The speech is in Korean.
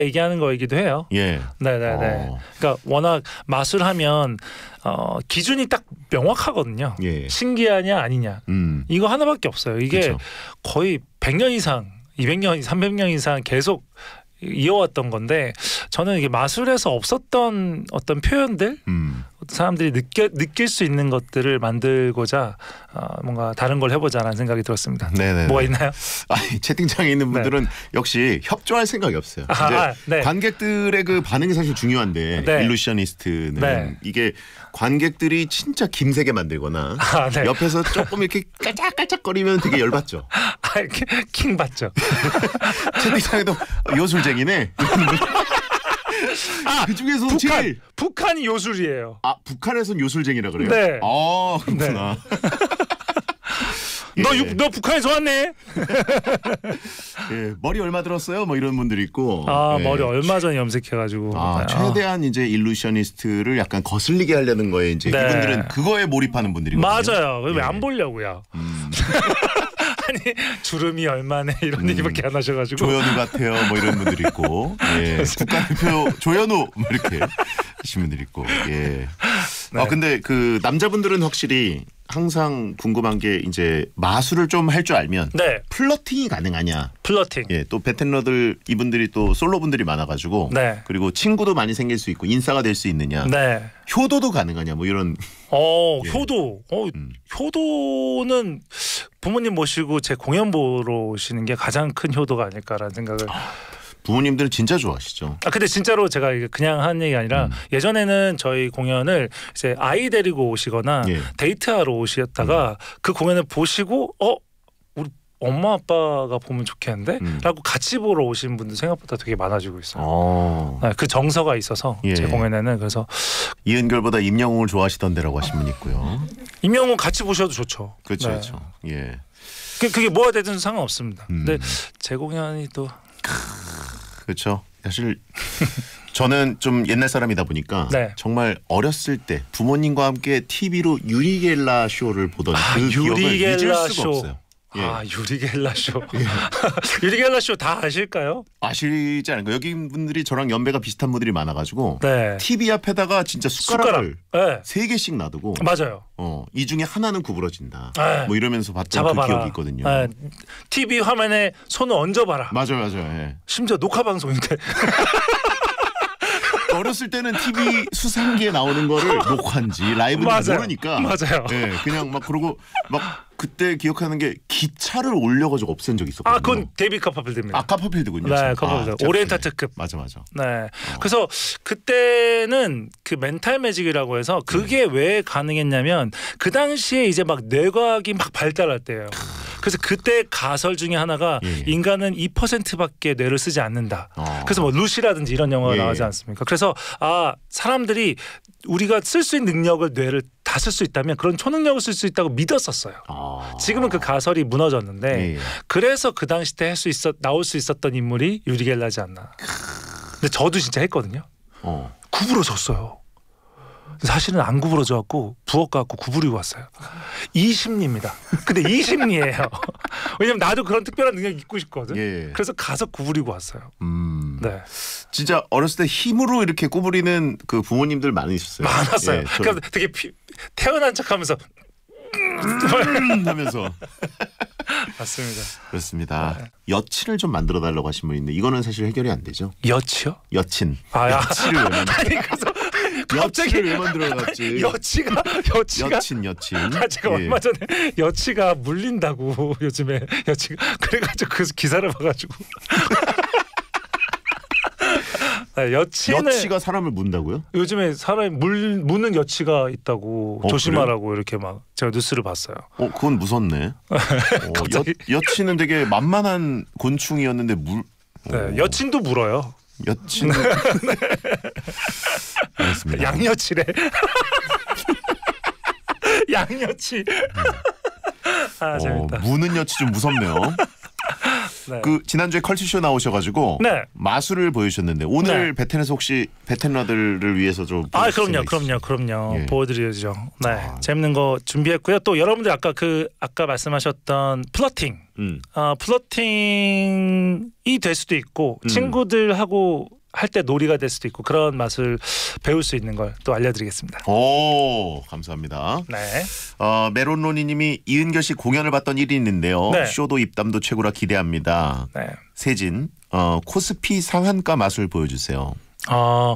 얘기하는 거이기도 해요. 예. 네네네. 그러니까 워낙 마술하면 기준이 딱 명확하거든요. 예. 신기하냐 아니냐. 이거 하나밖에 없어요. 이게 그쵸. 거의 100년 이상, 200년, 300년 이상 계속 이어왔던 건데 저는 이게 마술에서 없었던 어떤 표현들 사람들이 느낄 수 있는 것들을 만들고자 뭔가 다른 걸 해보자라는 생각이 들었습니다. 네네. 뭐가 있나요? 아니, 채팅창에 있는 분들은 역시 협조할 생각이 없어요. 이제 네. 관객들의 그 반응이 사실 중요한데 네. 일루셔니스트는 네. 이게 관객들이 진짜 김세게 만들거나 네. 옆에서 조금 이렇게 깔짝깔짝거리면 되게 열받죠. 킹 받죠. 채팅창에도 요술쟁이네. 그 중에서 제일 북한이 요술이에요. 아, 북한에선 요술쟁이라 그래요? 네. 아, 그렇구나. 예. 너 북한에서 왔네. 예, 머리 얼마 들었어요? 뭐 이런 분들이 있고. 예. 머리 얼마 전에 염색해가지고. 최대한 이제 일루셔니스트를 약간 거슬리게 하려는 거에 이제 네. 이분들은 그거에 몰입하는 분들이거든요. 맞아요. 왜 예. 안 보려고요? 아니 주름이 얼마네 이런 얘기밖에 안 하셔가지고. 조현우 같아요. 뭐 이런 분들이 있고. 예. 국가대표 조현우 뭐 이렇게 하신 분들이 있고. 예. 네. 근데 그 남자분들은 확실히 항상 궁금한 게 이제 마술을 좀 할 줄 알면 네. 플러팅이 가능하냐. 플러팅. 예, 또 베텐러들 이분들이 또 솔로분들이 많아가지고 네. 그리고 친구도 많이 생길 수 있고 인싸가 될 수 있느냐. 네. 효도도 가능하냐 뭐 이런. 예. 효도. 효도는 부모님 모시고 제 공연 보러 오시는 게 가장 큰 효도가 아닐까라는 생각을. 부모님들은 진짜 좋아하시죠. 근데 진짜로 제가 이게 그냥 한 얘기가 아니라 예전에는 저희 공연을 이제 아이 데리고 오시거나 예. 데이트하러 오셨다가 그 공연을 보시고 우리 엄마 아빠가 보면 좋겠는데? 라고 같이 보러 오신 분들 생각보다 되게 많아지고 있어요. 네, 그 정서가 있어서 예. 제 공연에는. 그래서 이은결보다 임영웅을 좋아하시던데라고 하신 분 있고요. 임영웅 같이 보셔도 좋죠. 그렇죠. 네. 그렇죠. 예. 그게 뭐가 되든 상관없습니다. 근데 제 공연이 또 그렇죠. 사실 저는 좀 옛날 사람이다 보니까 네. 정말 어렸을 때 부모님과 함께 TV로 유리겔라 쇼를 보던 그 기억을 잊을 수가 없어요. 예. 유리겔라 쇼. 유리겔라 쇼 다 아실까요? 아시지 않을까요? 여기 분들이 저랑 연배가 비슷한 분들이 많아가지고 네. TV 앞에다가 진짜 숟가락을 네. 3개씩 놔두고 맞아요. 이 중에 하나는 구부러진다. 네. 뭐 이러면서 봤던 잡아봐라. 그 기억이 있거든요. 네. TV 화면에 손을 얹어봐라. 맞아요. 예. 심지어 녹화 방송인데. 어렸을 때는 TV 수상기에 나오는 거를 녹화인지 라이브인지 모르니까 맞아요. 네, 그냥 막 그러고 막 그때 기억하는 게 기차를 올려가지고 없앤 적이 있었거든요. 그건 데이비드 커퍼필드입니다. 카퍼필드군요. 네, 커퍼필드. 오리엔탈 특급. 맞아. 네. 그래서 그때는 그 멘탈 매직이라고 해서 그게 왜 가능했냐면 그 당시에 이제 막 뇌과학이 막 발달할 때예요. 그래서 그때 가설 중에 하나가 인간은 2%밖에 뇌를 쓰지 않는다. 그래서 뭐 루시라든지 이런 영화가 나오지 않습니까? 그래서 사람들이 우리가 쓸 수 있는 능력을 뇌를 다 쓸 수 있다면 그런 초능력을 쓸 수 있다고 믿었었어요. 지금은 그 가설이 무너졌는데 그래서 그 당시 때 나올 수 있었던 인물이 유리 겔라지 않나. 근데 저도 진짜 했거든요. 구부러졌어요. 사실은 안 구부러져갖고 부엌가갖고 구부리고 왔어요. 이심리입니다. 근데 이심리예요. 왜냐면 나도 그런 특별한 능력 있고 싶거든. 그래서 가서 구부리고 왔어요. 네. 진짜 어렸을 때 힘으로 이렇게 구부리는 그 부모님들 많으셨어요. 많았어요. 그러니까 되게 태어난 척하면서 하면서. 맞습니다. 그렇습니다. 여친을 좀 만들어 달라고 하신 분 있는데 이거는 사실 해결이 안 되죠. 여치요? 여친. 여친을 왜 만들어? 갑자기 왜 만들어놨지? 여치가 여친. 제가 얼마 전에 여치가 물린다고 요즘에 여치가 그래가지고 그 기사를 봐가지고 여치가 사람을 문다고요? 요즘에 사람이 무는 여치가 있다고 조심하라고 그래요? 이렇게 막 제가 뉴스를 봤어요. 그건 무섭네. 여치는 되게 만만한 곤충이었는데 네, 여친도 물어요. 여친. 알겠습니다. 양여치래. 양여치. 재밌다. 무는 여치 좀 무섭네요. 네. 그 지난주에 컬투쇼 나오셔가지고 네. 마술을 보여주셨는데 오늘 네. 베텐에서 혹시 베텐러들을 위해서 좀 그럼요. 예. 보여드려야죠. 네, 재밌는 거 준비했고요. 또 여러분들 아까 말씀하셨던 플러팅, 플러팅이 될 수도 있고 친구들하고 할 때 놀이가 될 수도 있고 그런 맛을 배울 수 있는 걸 또 알려드리겠습니다. 오, 감사합니다. 네. 메론로니님이 이은결 씨 공연을 봤던 일이 있는데요. 네. 쇼도 입담도 최고라 기대합니다. 네. 세진 코스피 상한가 맛을 보여주세요.